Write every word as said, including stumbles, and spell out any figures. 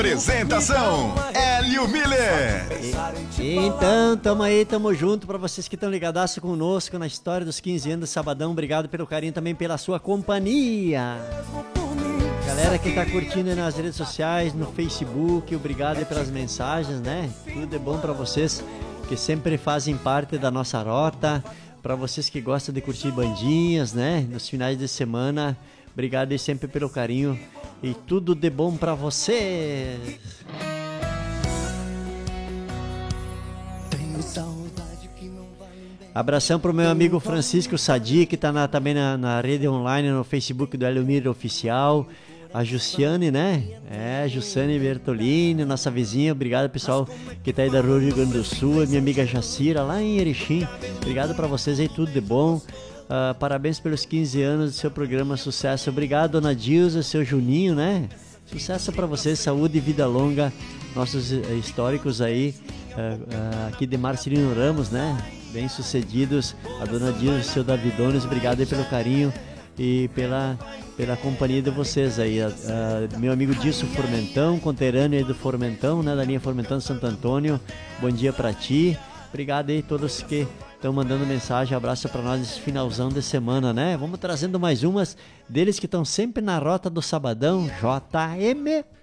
Apresentação, Hélio Miller. E, então, tamo aí, tamo junto pra vocês que estão ligadaço conosco na história dos quinze anos do Sabadão. Obrigado pelo carinho, também pela sua companhia. Galera que tá curtindo aí nas redes sociais, no Facebook, obrigado aí pelas mensagens, né? Tudo é bom pra vocês que sempre fazem parte da nossa rota. Pra vocês que gostam de curtir bandinhas, né? Nos finais de semana, obrigado aí sempre pelo carinho. E tudo de bom pra vocês. Abração pro meu amigo Francisco Sadi, que tá na, também na, na rede online, no Facebook do Hélio Miller Oficial. A Jussiane, né? É, Jussiane Bertolini, nossa vizinha. Obrigado, pessoal, que tá aí da Rua Rio Grande do Sul. Minha amiga Jacira, lá em Erechim. Obrigado pra vocês aí, tudo de bom. Uh, parabéns pelos quinze anos do seu programa, sucesso. Obrigado, dona Dilza, seu Juninho, né? Sucesso pra vocês, saúde e vida longa. Nossos uh, históricos aí, uh, uh, aqui de Marcelino Ramos, né? Bem sucedidos. A dona Dilza e o seu Davidones, obrigado aí pelo carinho e pela, pela companhia de vocês aí. Uh, uh, meu amigo Dilson Formentão, conterâneo aí do Formentão, né? Da linha Formentão Santo Antônio. Bom dia pra ti. Obrigado aí a todos que estão mandando mensagem, abraço para nós nesse finalzão de semana, né? Vamos trazendo mais umas deles que estão sempre na rota do Sabadão, J M.